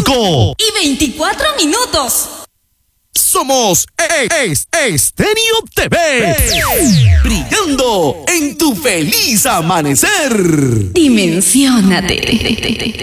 5 y 24 minutos. Somos Estéreo TV, brillando en tu feliz amanecer. Dimensiónate.